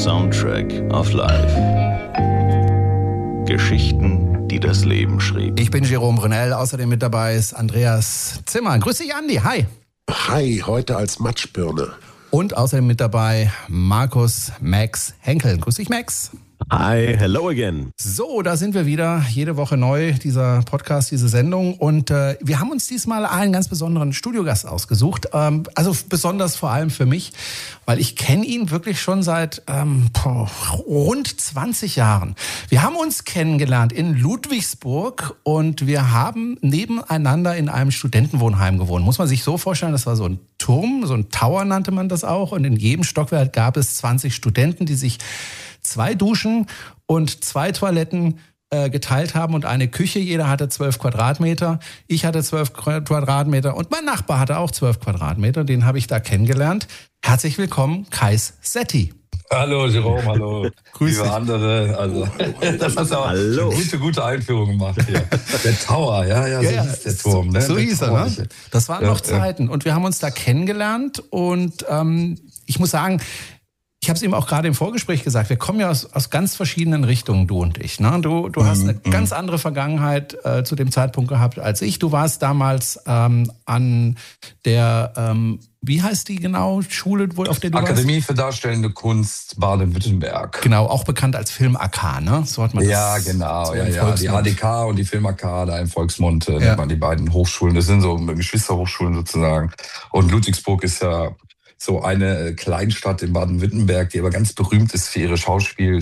Soundtrack of Life. Geschichten, die das Leben schrieb. Ich bin Jerome Brunel, außerdem mit dabei ist Andreas Zimmer. Grüß dich, Andi, hi. Hi, heute als Matschbirne. Und außerdem mit dabei Markus Max Henkel. Grüß dich, Max. Hi, hello again. So, da sind wir wieder, jede Woche neu, dieser Podcast, diese Sendung. Und wir haben uns diesmal einen ganz besonderen Studiogast ausgesucht. Also besonders vor allem für mich, weil ich kenne ihn wirklich schon seit rund 20 Jahren. Wir haben uns kennengelernt in Ludwigsburg und wir haben nebeneinander in einem Studentenwohnheim gewohnt. Muss man sich so vorstellen, das war so ein Turm, so ein Tower nannte man das auch. Und in jedem Stockwerk gab es 20 Studenten, die sich 2 Duschen und 2 Toiletten geteilt haben und eine Küche. Jeder hatte 12 Quadratmeter. Ich hatte 12 Quadratmeter und mein Nachbar hatte auch 12 Quadratmeter. Den habe ich da kennengelernt. Herzlich willkommen, Kais Setti. Hallo Jerome, hallo. Grüß Liebe dich. andere. Also, das hast du auch eine gute Einführung gemacht hier. Der Tower, ja, so hieß der Turm. Ne? So der hieß er, ne? Das waren noch Zeiten. Und wir haben uns da kennengelernt und ich muss sagen, ich habe es ihm auch gerade im Vorgespräch gesagt, wir kommen ja aus ganz verschiedenen Richtungen, du und ich. Ne? Du hast eine ganz andere Vergangenheit zu dem Zeitpunkt gehabt als ich. Du warst damals an der, wie heißt die genau, Schule, auf der du Akademie warst? für Darstellende Kunst Baden-Württemberg. Genau, auch bekannt als Film AK, ne? So hat man das. Ja, genau. So Ja. Die Volksmund. HDK und die Film AK, da im Volksmund nennt man die beiden Hochschulen. Das sind so Geschwisterhochschulen sozusagen. Und Ludwigsburg ist ja so eine Kleinstadt in Baden-Württemberg, die aber ganz berühmt ist für ihre